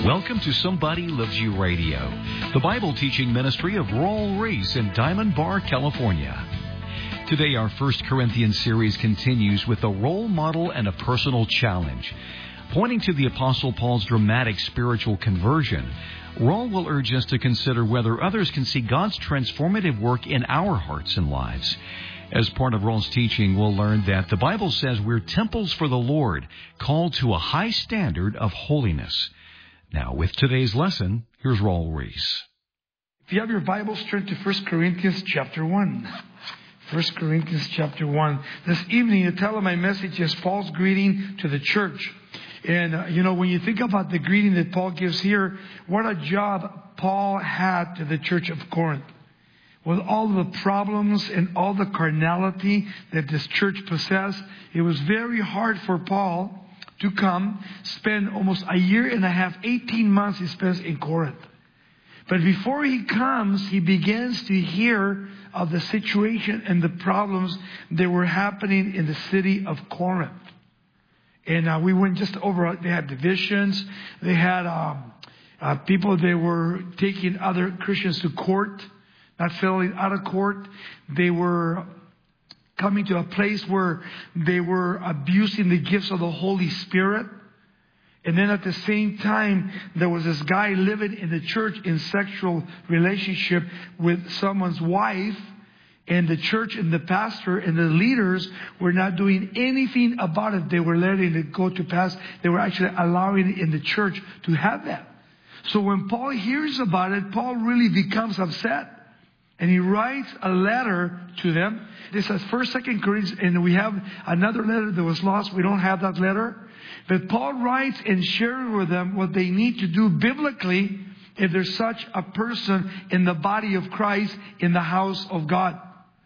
Welcome to Somebody Loves You Radio, the Bible teaching ministry of Raul Ries in Diamond Bar, California. Today, our 1 Corinthians series continues with a role model and a personal challenge. Pointing to the Apostle Paul's dramatic spiritual conversion, Raul will urge us to consider whether others can see God's transformative work in our hearts and lives. As part of Raul's teaching, we'll learn that the Bible says we're temples for the Lord, called to a high standard of holiness. Now, with today's lesson, here's Raul Ries. If you have your Bibles, turn to 1 Corinthians chapter 1. 1 Corinthians chapter 1. This evening, the title of my message is Paul's Greeting to the Church. And, when you think about the greeting that Paul gives here, what a job Paul had to the church of Corinth. With all the problems and all the carnality that this church possessed, it was very hard for Paul to come, spend almost a year and a half, 18 months he spends in Corinth. But before he comes, he begins to hear of the situation and the problems that were happening in the city of Corinth. And we went just over, they had divisions, they had people that were taking other Christians to court, not settling out of court. They were coming to a place where they were abusing the gifts of the Holy Spirit. And then at the same time, there was this guy living in the church in sexual relationship with someone's wife. And the church and the pastor and the leaders were not doing anything about it. They were letting it go to pass. They were actually allowing it in the church to have that. So when Paul hears about it, Paul really becomes upset. And he writes a letter to them. This is 1st, 2nd Corinthians, and we have another letter that was lost. We don't have that letter. But Paul writes and shares with them what they need to do biblically if there's such a person in the body of Christ in the house of God.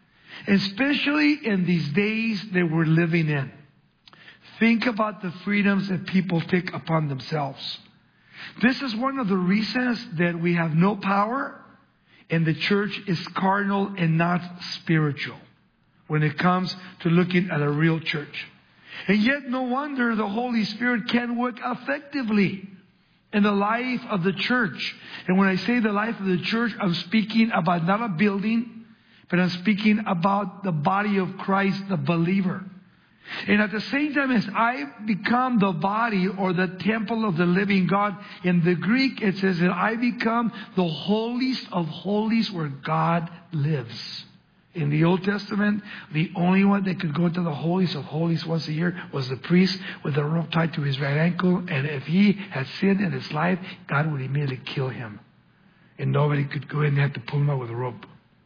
Especially in these days that we're living in. Think about the freedoms that people take upon themselves. This is one of the reasons that we have no power. And the church is carnal and not spiritual when it comes to looking at a real church. And yet no wonder the Holy Spirit can work effectively in the life of the church. And when I say the life of the church, I'm speaking about not a building, but I'm speaking about the body of Christ, the believer. And at the same time as I become the body or the temple of the living God, in the Greek it says that I become the holiest of holies where God lives. In the Old Testament, the only one that could go into the holiest of holies once a year was the priest with a rope tied to his right ankle. And if he had sinned in his life, God would immediately kill him. And nobody could go in there to pull him out with a rope.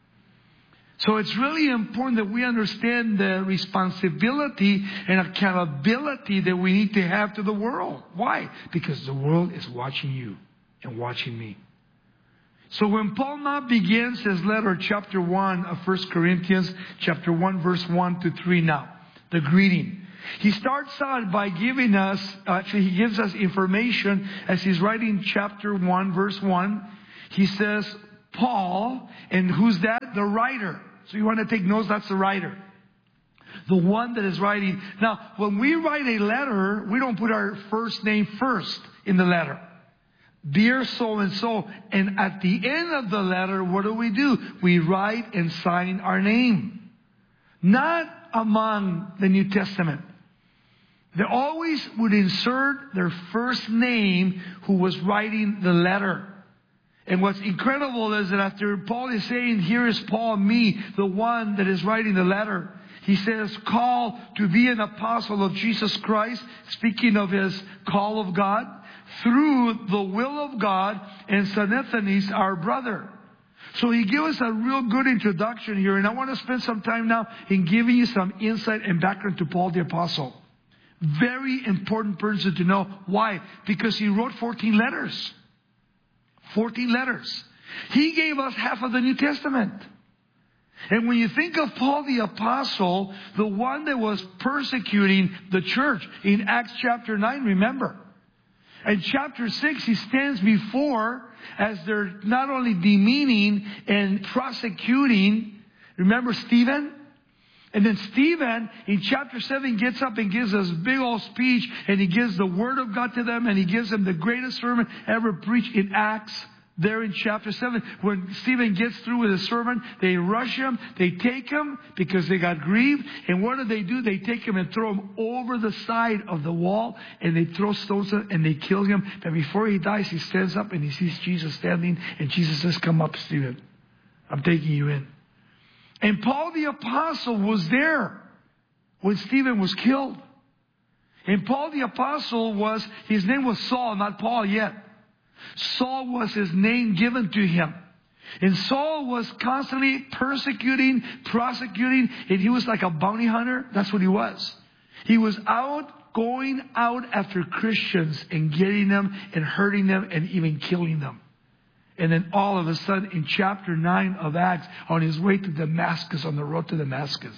So it's really important that we understand the responsibility and accountability that we need to have to the world. Why? Because the world is watching you and watching me. So when Paul now begins his letter, chapter 1 of 1 Corinthians, chapter 1, verse 1 to 3 now, the greeting. He starts out by giving us, he gives us information as he's writing chapter 1, verse 1. He says, Paul, and who's that? The writer. So you want to take notes, that's the writer. The one that is writing. Now, when we write a letter, we don't put our first name first in the letter. Dear so-and-so. And at the end of the letter, what do? We write and sign our name. Not among the New Testament. They always would insert their first name who was writing the letter. And what's incredible is that after Paul is saying, here is Paul, me, the one that is writing the letter. He says, call to be an apostle of Jesus Christ, speaking of his call of God, through the will of God, and Sosthenes, our brother. So he gives us a real good introduction here. And I want to spend some time now in giving you some insight and background to Paul the apostle. Very important person to know. Why? Because he wrote 14 letters. 14 letters. He gave us half of the New Testament. And when you think of Paul the Apostle, the one that was persecuting the church in Acts chapter 9, remember. In chapter 6, he stands before as they're not only demeaning and prosecuting, remember Stephen? And then Stephen, in chapter 7, gets up and gives this big old speech, and he gives the Word of God to them, and he gives them the greatest sermon ever preached in Acts. There in chapter 7, when Stephen gets through with his sermon, they rush him, they take him because they got grieved. And what do? They take him and throw him over the side of the wall, and they throw stones at him and they kill him. But before he dies, he stands up and he sees Jesus standing, and Jesus says, "Come up, Stephen. I'm taking you in." And Paul the Apostle was there when Stephen was killed. And Paul the Apostle his name was Saul, not Paul yet. Saul was his name given to him. And Saul was constantly persecuting, prosecuting, and he was like a bounty hunter. That's what he was. He was going out after Christians and getting them and hurting them and even killing them. And then all of a sudden, in chapter 9 of Acts, on his way to Damascus, on the road to Damascus.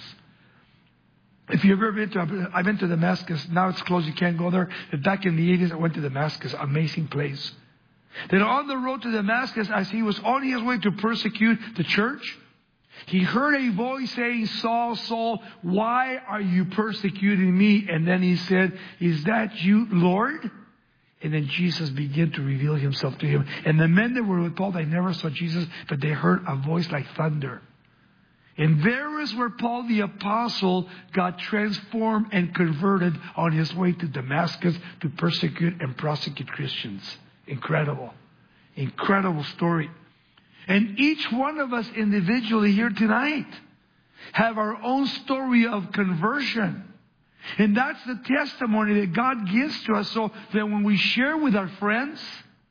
If you've ever been I've been to Damascus. Now it's closed, you can't go there. But back in the 80s, I went to Damascus. Amazing place. Then on the road to Damascus, as he was on his way to persecute the church, he heard a voice saying, "Saul, Saul, why are you persecuting me?" And then he said, "Is that you, Lord?" And then Jesus began to reveal himself to him. And the men that were with Paul, they never saw Jesus, but they heard a voice like thunder. And there is where Paul the Apostle got transformed and converted on his way to Damascus to persecute and prosecute Christians. Incredible. Incredible story. And each one of us individually here tonight have our own story of conversion. And that's the testimony that God gives to us, so that when we share with our friends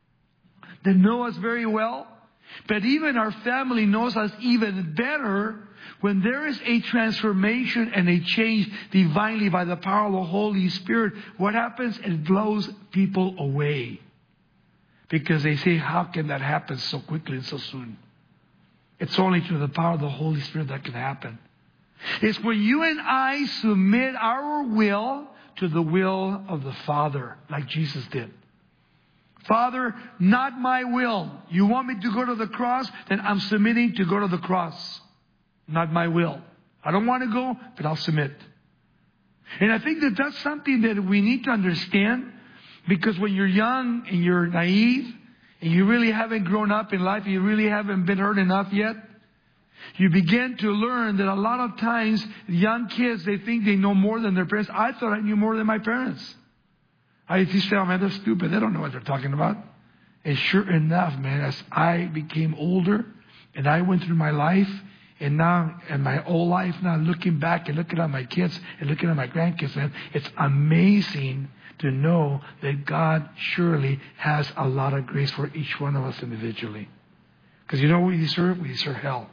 that know us very well, but even our family knows us even better, when there is a transformation and a change divinely by the power of the Holy Spirit, what happens? It blows people away. Because they say, how can that happen so quickly and so soon? It's only through the power of the Holy Spirit that can happen. It's when you and I submit our will to the will of the Father, like Jesus did. Father, not my will. You want me to go to the cross? Then I'm submitting to go to the cross. Not my will. I don't want to go, but I'll submit. And I think that that's something that we need to understand. Because when you're young and you're naive and you really haven't grown up in life, you really haven't been hurt enough yet, you begin to learn that a lot of times young kids, they think they know more than their parents. I thought I knew more than my parents. I used to say, "Oh man, they're stupid. They don't know what they're talking about." And sure enough, man, as I became older and I went through my life, and now, in my whole life now, looking back and looking at my kids and looking at my grandkids, man, it's amazing to know that God surely has a lot of grace for each one of us individually. Because you know what we deserve? We deserve hell.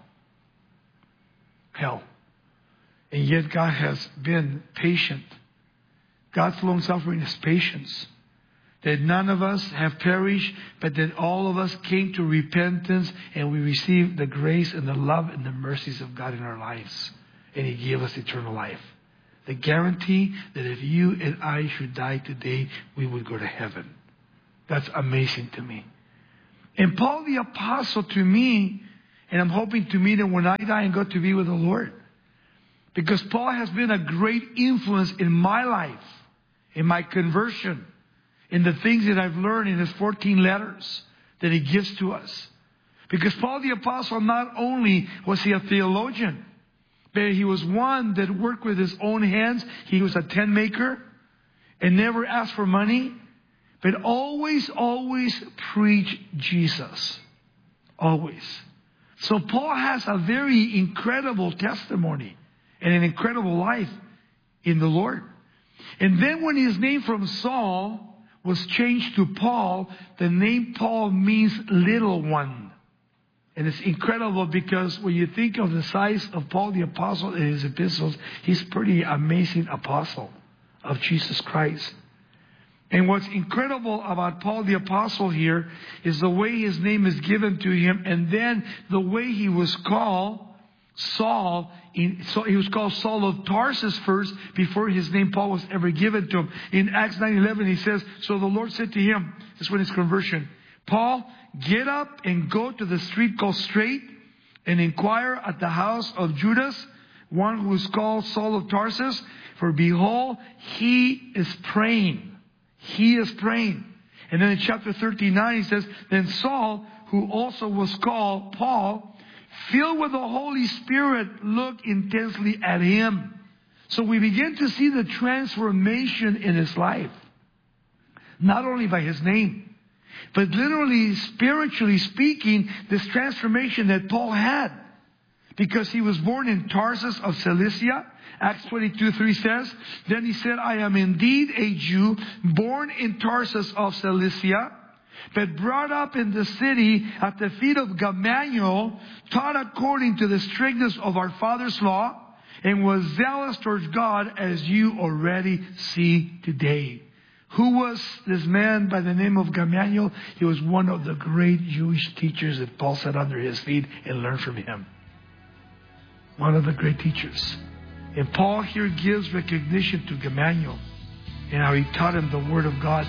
Hell. And yet God has been patient. God's long suffering is patience. That none of us have perished, but that all of us came to repentance and we received the grace and the love and the mercies of God in our lives. And He gave us eternal life. The guarantee that if you and I should die today, we would go to heaven. That's amazing to me. And Paul the Apostle, to me, and I'm hoping to meet him when I die and go to be with the Lord. Because Paul has been a great influence in my life, in my conversion, in the things that I've learned in his 14 letters that he gives to us. Because Paul the Apostle, not only was he a theologian, but he was one that worked with his own hands. He was a tent maker and never asked for money, but always preached Jesus. Always. So Paul has a very incredible testimony and an incredible life in the Lord. And then when his name from Saul was changed to Paul, the name Paul means little one. And it's incredible because when you think of the size of Paul the Apostle in his epistles, he's a pretty amazing apostle of Jesus Christ. And what's incredible about Paul the Apostle here is the way his name is given to him, and then the way he was called Saul. So he was called Saul of Tarsus first before his name Paul was ever given to him. In Acts 9:11 he says, "So the Lord said to him," this is when his conversion, "Paul, get up and go to the street called Straight and inquire at the house of Judas one who is called Saul of Tarsus, for behold, he is praying. He is praying. And then in chapter 39 he says, then Saul, who also was called Paul, filled with the Holy Spirit, looked intensely at him. So we begin to see the transformation in his life. Not only by his name, but literally, spiritually speaking, this transformation that Paul had. Because he was born in Tarsus of Cilicia. Acts 22:3 says, then he said, I am indeed a Jew, born in Tarsus of Cilicia, but brought up in the city at the feet of Gamaliel, taught according to the strictness of our father's law, and was zealous towards God, as you already see today. Who was this man by the name of Gamaliel? He was one of the great Jewish teachers that Paul sat under his feet and learned from him. One of the great teachers. And Paul here gives recognition to Gamaliel and how he taught him the Word of God.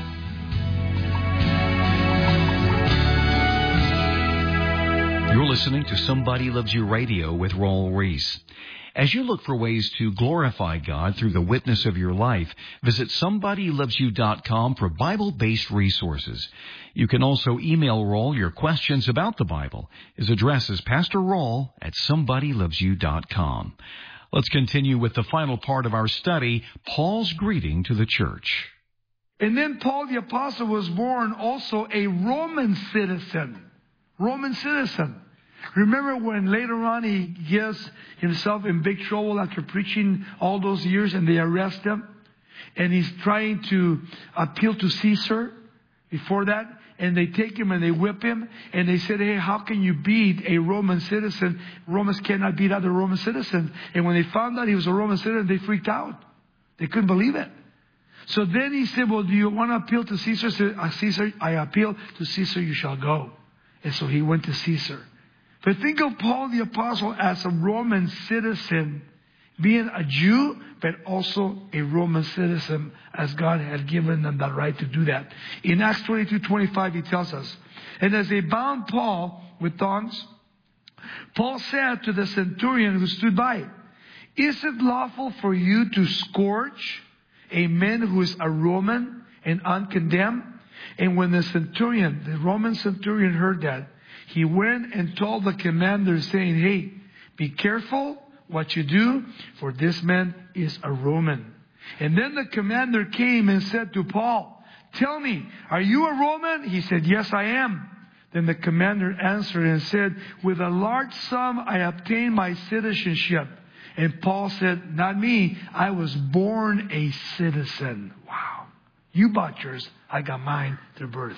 You're listening to Somebody Loves You Radio with Raul Ries. As you look for ways to glorify God through the witness of your life, visit somebodylovesyou.com for Bible-based resources. You can also email Raul your questions about the Bible. His address is Pastor Raul at somebodylovesyou.com. Let's continue with the final part of our study, Paul's greeting to the church. And then Paul the Apostle was born also a Roman citizen. Roman citizen. Remember when later on he gets himself in big trouble after preaching all those years and they arrest him? And he's trying to appeal to Caesar before that. And they take him and they whip him. And they said, hey, how can you beat a Roman citizen? Romans cannot beat other Roman citizens. And when they found out he was a Roman citizen, they freaked out. They couldn't believe it. So then he said, well, do you want to appeal to Caesar? Caesar, I appeal to Caesar, you shall go. And so he went to Caesar. But think of Paul the Apostle as a Roman citizen, being a Jew, but also a Roman citizen, as God had given them that right to do that. In Acts 22:25, he tells us, and as they bound Paul with thongs, Paul said to the centurion who stood by, is it lawful for you to scourge a man who is a Roman and uncondemned? And when the Roman centurion heard that, he went and told the commander, saying, hey, be careful what you do, for this man is a Roman. And then the commander came and said to Paul, tell me, are you a Roman? He said, yes, I am. Then the commander answered and said, with a large sum I obtained my citizenship. And Paul said, not me, I was born a citizen. Wow. You bought yours, I got mine through birth.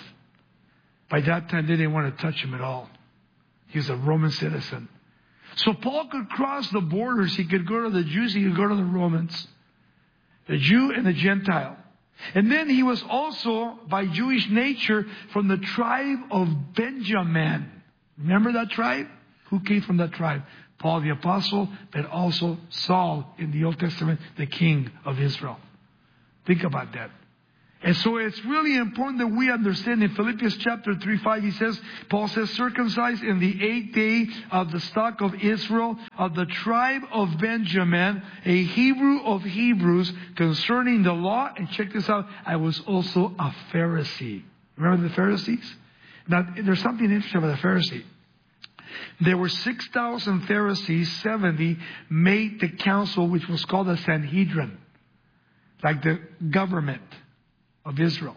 By that time, they didn't want to touch him at all. He was a Roman citizen. So Paul could cross the borders. He could go to the Jews. He could go to the Romans. The Jew and the Gentile. And then he was also, by Jewish nature, from the tribe of Benjamin. Remember that tribe? Who came from that tribe? Paul the Apostle, but also Saul in the Old Testament, the king of Israel. Think about that. And so it's really important that we understand in Philippians chapter 3:5, Paul says, circumcised in the 8th day of the stock of Israel, of the tribe of Benjamin, a Hebrew of Hebrews, concerning the law. And check this out, I was also a Pharisee. Remember the Pharisees? Now, there's something interesting about the Pharisee. There were 6,000 Pharisees, 70 made the council, which was called the Sanhedrin, like the government of Israel.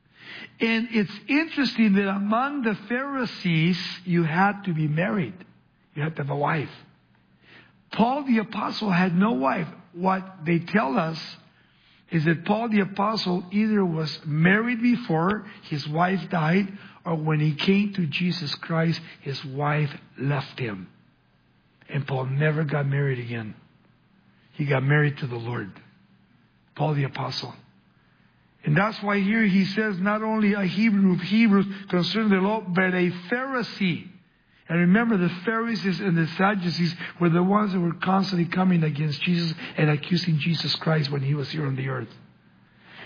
And it's interesting that among the Pharisees, you had to be married. You had to have a wife. Paul the Apostle had no wife. What they tell us is that Paul the Apostle either was married before his wife died, or when he came to Jesus Christ, his wife left him. And Paul never got married again. He got married to the Lord. Paul the Apostle. And that's why here he says not only a Hebrew of Hebrews concerning the law, but a Pharisee. And remember, the Pharisees and the Sadducees were the ones that were constantly coming against Jesus and accusing Jesus Christ when he was here on the earth.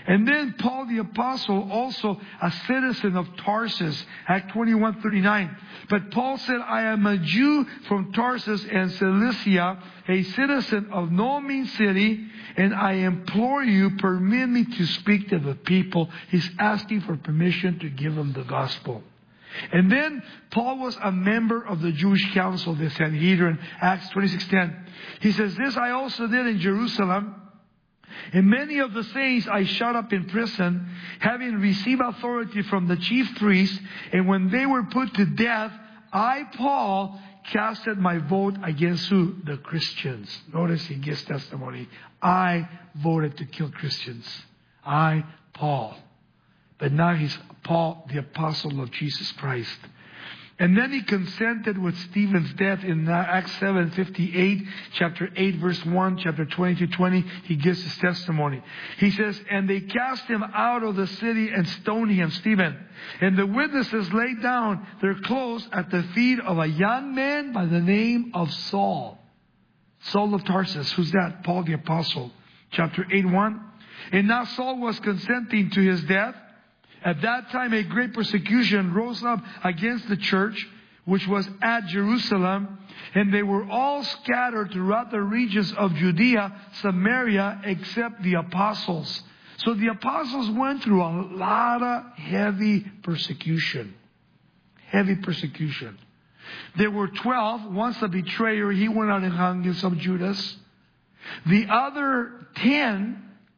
And then Paul the Apostle, also a citizen of Tarsus, Act 21:39. But Paul said, I am a Jew from Tarsus and Cilicia, a citizen of no mean city, and I implore you, permit me to speak to the people. He's asking for permission to give them the gospel. And then Paul was a member of the Jewish council, the Sanhedrin, Acts 26:10. He says, this I also did in Jerusalem. And many of the saints I shut up in prison, having received authority from the chief priests. And when they were put to death, I, Paul, casted my vote against who? The Christians. Notice he gives testimony. I voted to kill Christians. I, Paul. But now he's Paul, the apostle of Jesus Christ. And then he consented with Stephen's death in Acts 7:58, chapter 8, verse 1, chapter 20-20. He gives his testimony. He says, and they cast him out of the city and stoned him, Stephen. And the witnesses laid down their clothes at the feet of a young man by the name of Saul. Saul of Tarsus. Who's that? Paul the apostle. Chapter 8:1. And now Saul was consenting to his death. At that time, a great persecution rose up against the church, which was at Jerusalem, and they were all scattered throughout the regions of Judea, Samaria, except the apostles. So the apostles went through a lot of heavy persecution. Heavy persecution. There were 12. Once a betrayer, he went out and hung himself, Judas. The other 10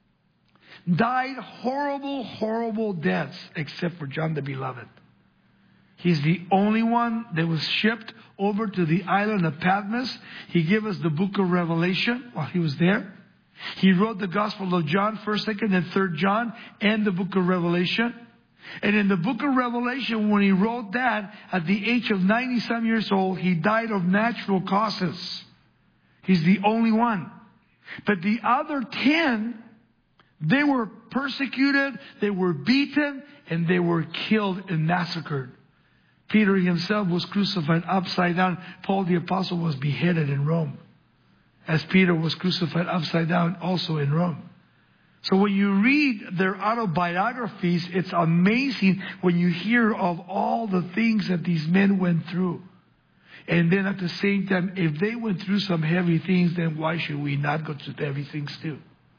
died horrible deaths, except for John the Beloved. He's the only one that was shipped over to the island of Patmos. He gave us the book of Revelation while he was there. He wrote the Gospel of John, 1st, 2nd, and 3rd John, and the book of Revelation. And in the book of Revelation, when he wrote that, at the age of 90-some years old, he died of natural causes. He's the only one. But the other 10, they were persecuted, they were beaten, and they were killed and massacred. Peter himself was crucified upside down. Paul the apostle was beheaded in Rome, as Peter was crucified upside down also in Rome. So when you read their autobiographies, it's amazing when you hear of all the things that these men went through. And then at the same time, if they went through some heavy things, then why should we not go through heavy things too?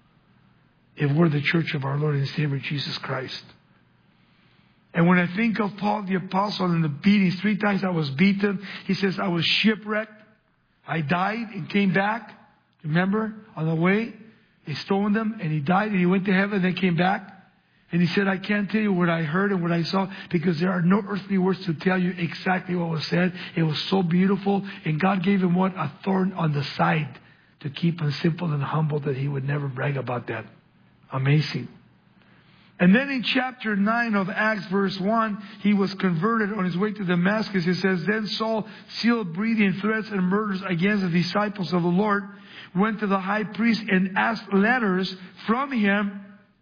If we're the church of our Lord and Savior Jesus Christ. And when I think of Paul the apostle and the beatings, 3 times I was beaten. He says I was shipwrecked. I died and came back. Remember, on the way, they stoned him and he died and he went to heaven and then came back. And he said, I can't tell you what I heard and what I saw because there are no earthly words to tell you exactly what was said. It was so beautiful. And God gave him what? A thorn on the side to keep him simple and humble that he would never brag about that. Amazing. And then in chapter 9 of Acts verse 1, he was converted on his way to Damascus. It says, then Saul, still breathing threats and murders against the disciples of the Lord, went to the high priest and asked letters from him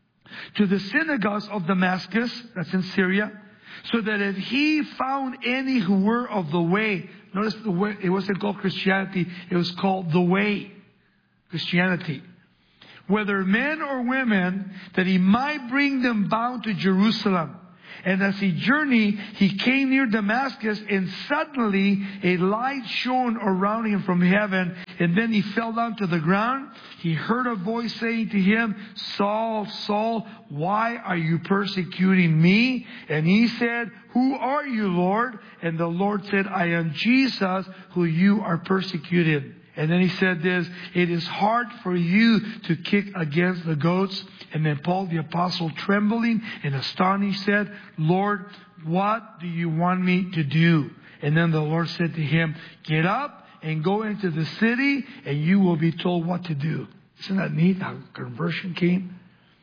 to the synagogues of Damascus, that's in Syria, so that if he found any who were of the way, notice the way, it wasn't called Christianity, it was called the way, Christianity. Whether men or women, that he might bring them bound to Jerusalem. And as he journeyed, he came near Damascus, and suddenly a light shone around him from heaven. And then he fell down to the ground. He heard a voice saying to him, Saul, Saul, why are you persecuting me? And he said, who are you, Lord? And the Lord said, I am Jesus, who you are persecuting. And then he said this, it is hard for you to kick against the goats. And then Paul the apostle, trembling and astonished, said, Lord, what do you want me to do? And then the Lord said to him, get up and go into the city and you will be told what to do. Isn't that neat how conversion came?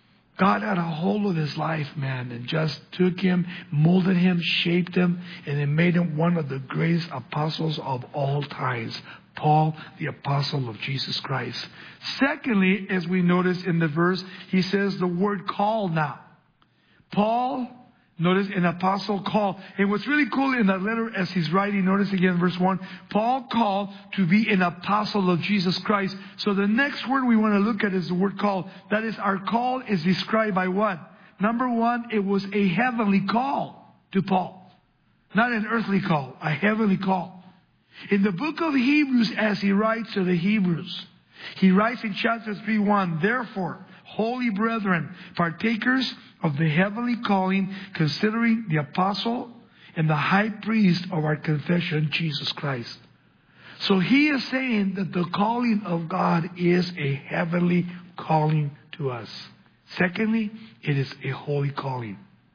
God had a hold of his life, man, and just took him, molded him, shaped him, and then made him one of the greatest apostles of all times. Paul, the apostle of Jesus Christ. Secondly, as we notice in the verse, he says the word call now. Paul, Notice an apostle called. And what's really cool in that letter as he's writing, notice again verse 1, Paul called to be an apostle of Jesus Christ. So the next word we want to look at is the word call. That is, our call is described by what? Number one, it was a heavenly call to Paul. Not an earthly call, a heavenly call. In the book of Hebrews, as he writes to the Hebrews, he writes in chapter 3:1, therefore, holy brethren, partakers of the heavenly calling, considering the apostle and the high priest of our confession, Jesus Christ. So he is saying that the calling of God is a heavenly calling to us. Secondly, it is a holy calling.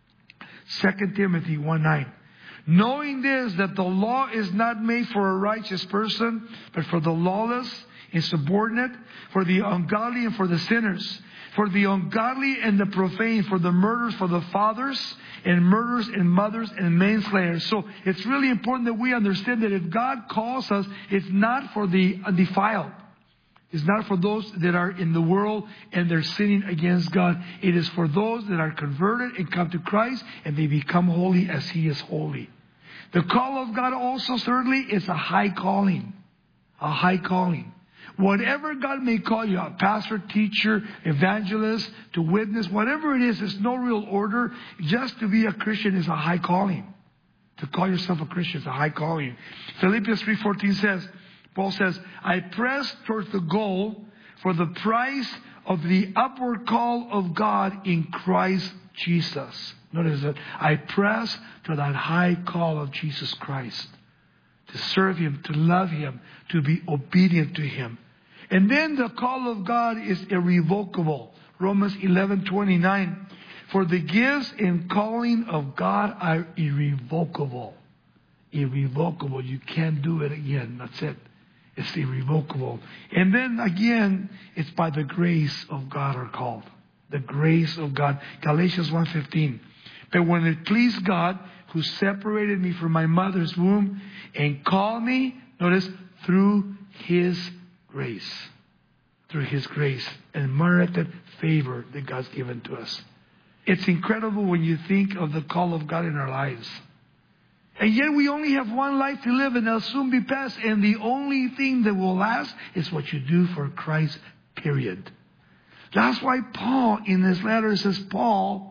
2 Timothy 1:9. Knowing this, that the law is not made for a righteous person, but for the lawless, insubordinate, for the ungodly and for the sinners, for the ungodly and the profane, for the murderers, for the fathers and murderers and mothers and manslayers. So it's really important that we understand that if God calls us, it's not for the undefiled. It's not for those that are in the world and they're sinning against God. It is for those that are converted and come to Christ and they become holy as He is holy. The call of God also, thirdly, is a high calling. A high calling. Whatever God may call you, a pastor, teacher, evangelist, to witness, whatever it is, there's no real order. Just to be a Christian is a high calling. To call yourself a Christian is a high calling. Philippians 3:14 says, Paul says, I press towards the goal for the prize of the upward call of God in Christ Jesus. Notice that. I press to that high call of Jesus Christ. To serve Him, to love Him, to be obedient to Him. And then the call of God is irrevocable. Romans 11:29. For the gifts and calling of God are irrevocable. Irrevocable. You can't do it again. That's it. It's irrevocable. And then again, it's by the grace of God are called. The grace of God. Galatians 1:15. But when it pleased God, who separated me from my mother's womb and called me, notice, through His grace. Through His grace and merited favor that God's given to us. It's incredible when you think of the call of God in our lives. And yet we only have one life to live and it'll soon be past. And the only thing that will last is what you do for Christ, period. That's why Paul in this letter says, Paul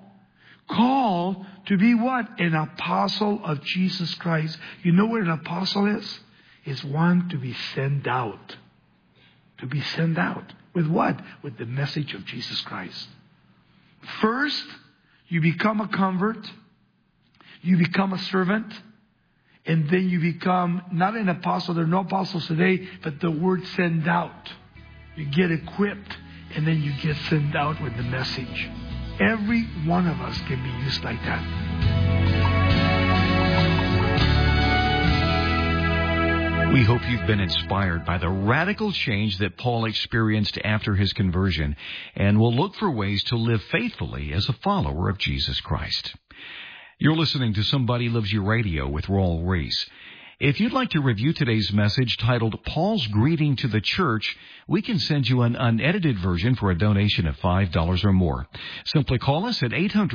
called to be what? An apostle of Jesus Christ. You know what an apostle is? It's one to be sent out. To be sent out. With what? With the message of Jesus Christ. First, you become a convert. You become a servant. And then you become not an apostle. There are no apostles today, but the word send out. You get equipped and then you get sent out with the message. Every one of us can be used like that. We hope you've been inspired by the radical change that Paul experienced after his conversion, and will look for ways to live faithfully as a follower of Jesus Christ. You're listening to Somebody Loves You Radio with Raul Ries. If you'd like to review today's message titled Paul's Greeting to the Church, we can send you an unedited version for a donation of $5 or more. Simply call us at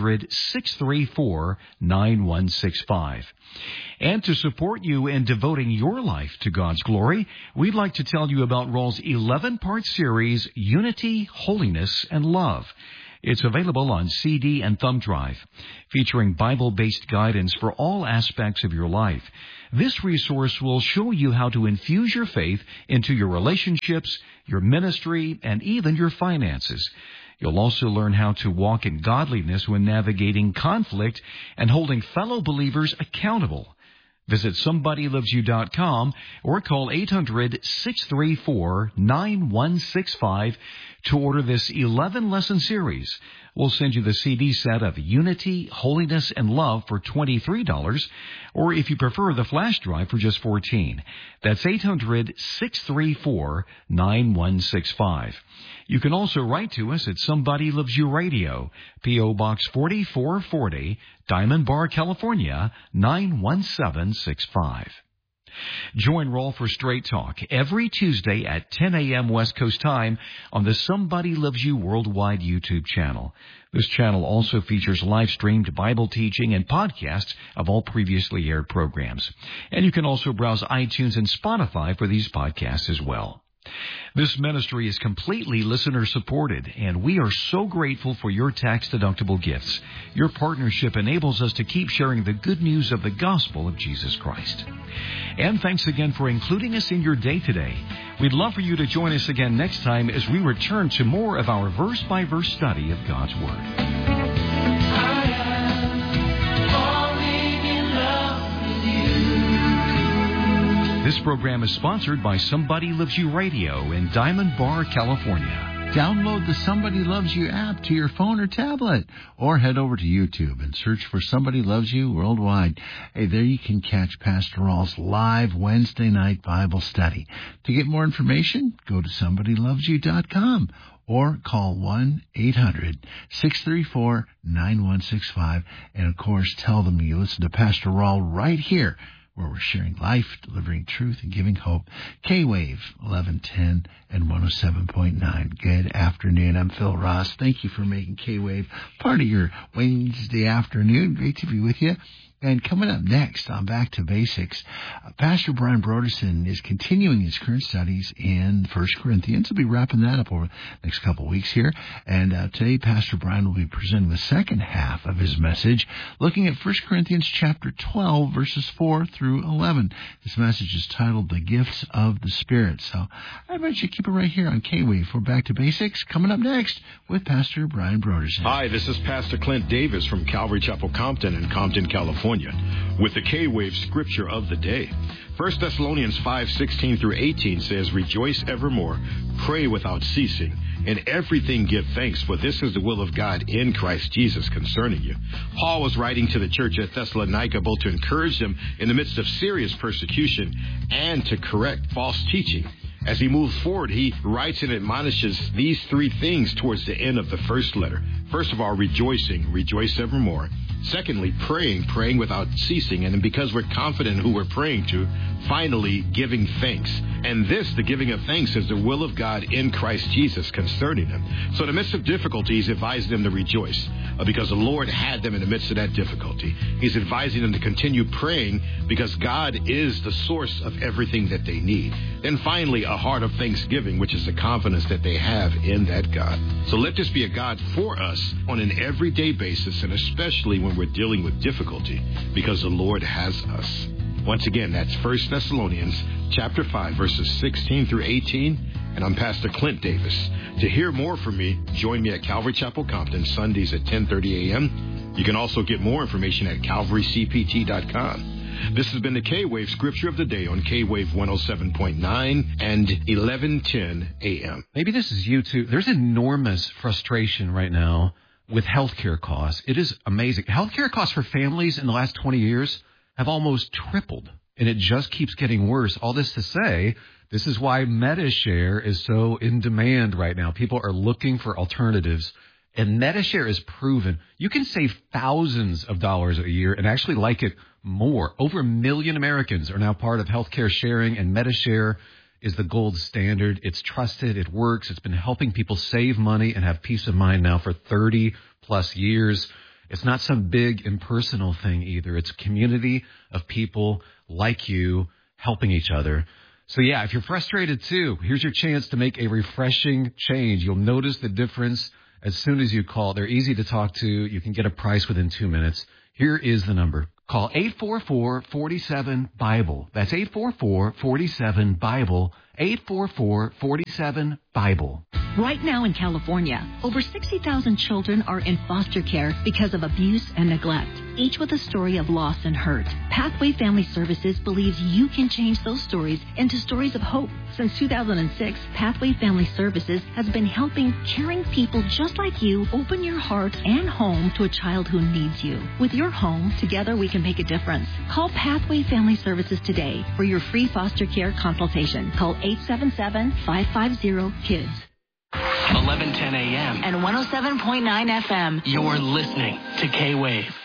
800-634-9165. And to support you in devoting your life to God's glory, we'd like to tell you about Raul's 11-part series, Unity, Holiness, and Love. It's available on CD and thumb drive, featuring Bible-based guidance for all aspects of your life. This resource will show you how to infuse your faith into your relationships, your ministry, and even your finances. You'll also learn how to walk in godliness when navigating conflict and holding fellow believers accountable. Visit SomebodyLovesYou.com or call 800-634-9165 to order this 11-lesson series. We'll send you the CD set of Unity, Holiness, and Love for $23, or if you prefer, the flash drive for just $14. That's 800-634-9165. You can also write to us at Somebody Loves You Radio, P.O. Box 4440, Diamond Bar, California, 91765. Join Raul for Straight Talk every Tuesday at 10 a.m. West Coast time on the Somebody Loves You Worldwide YouTube channel. This channel also features live-streamed Bible teaching and podcasts of all previously aired programs. And you can also browse iTunes and Spotify for these podcasts as well. This ministry is completely listener-supported, and we are so grateful for your tax-deductible gifts. Your partnership enables us to keep sharing the good news of the gospel of Jesus Christ. And thanks again for including us in your day today. We'd love for you to join us again next time as we return to more of our verse-by-verse study of God's Word. This program is sponsored by Somebody Loves You Radio in Diamond Bar, California. Download the Somebody Loves You app to your phone or tablet, or head over to YouTube and search for Somebody Loves You Worldwide. Hey, there you can catch Pastor Raul's live Wednesday night Bible study. To get more information, go to somebodylovesyou.com or call 1-800-634-9165. And, of course, tell them you listen to Pastor Raul right here, where we're sharing life, delivering truth, and giving hope. K-Wave, 1110 and 107.9. Good afternoon. I'm Phil Ross. Thank you for making K-Wave part of your Wednesday afternoon. Great to be with you. And coming up next on Back to Basics, Pastor Brian Broderson is continuing his current studies in 1 Corinthians. He'll be wrapping that up over the next couple of weeks here. And today, Pastor Brian will be presenting the second half of his message, looking at 1 Corinthians chapter 12, verses 4 through 11. This message is titled, The Gifts of the Spirit. So I invite you to keep it right here on K-Wave for Back to Basics, coming up next with Pastor Brian Broderson. Hi, this is Pastor Clint Davis from Calvary Chapel Compton in Compton, California, with the K-Wave scripture of the day. 1 Thessalonians 5:16 through 18 says, Rejoice evermore, pray without ceasing, in everything give thanks, for this is the will of God in Christ Jesus concerning you. Paul was writing to the church at Thessalonica both to encourage them in the midst of serious persecution and to correct false teaching. As he moves forward, he writes and admonishes these three things towards the end of the first letter. First of all, rejoicing, rejoice evermore. Secondly, praying without ceasing. And because we're confident in who we're praying to, finally, giving thanks. And this, the giving of thanks, is the will of God in Christ Jesus concerning them. So in the midst of difficulties, he advised them to rejoice because the Lord had them in the midst of that difficulty. He's advising them to continue praying because God is the source of everything that they need. Then finally, a heart of thanksgiving, which is the confidence that they have in that God. So let this be a God for us on an everyday basis, and especially when we're dealing with difficulty, because the Lord has us. Once again, that's 1 Thessalonians chapter 5, verses 16 through 18, and I'm Pastor Clint Davis. To hear more from me, join me at Calvary Chapel Compton, Sundays at 10:30 a.m. You can also get more information at calvarycpt.com. This has been the K-Wave Scripture of the Day on K-Wave 107.9 and 1110 a.m. Maybe this is you too. There's enormous frustration right now with healthcare costs. It is amazing. Healthcare costs for families in the last 20 years have almost tripled, and it just keeps getting worse. All this to say, this is why MediShare is so in demand right now. People are looking for alternatives, and MediShare is proven. You can save thousands of dollars a year and actually like it more. Over 1 million Americans are now part of healthcare sharing, and MediShare is the gold standard. It's trusted. It works. It's been helping people save money and have peace of mind now for 30-plus years. It's not some big impersonal thing either. It's a community of people like you helping each other. So, yeah, if you're frustrated too, here's your chance to make a refreshing change. You'll notice the difference as soon as you call. They're easy to talk to. You can get a price within 2 minutes. Here is the number. Call 844-47-BIBLE. That's 844-47-BIBLE. 844-47-BIBLE. Right now in California, over 60,000 children are in foster care because of abuse and neglect, each with a story of loss and hurt. Pathway Family Services believes you can change those stories into stories of hope. Since 2006, Pathway Family Services has been helping caring people just like you open your heart and home to a child who needs you. With your home, together we can make a difference. Call Pathway Family Services today for your free foster care consultation. Call 877-550-KIDS. 1110 a.m. and 107.9 FM. You're listening to K-Wave.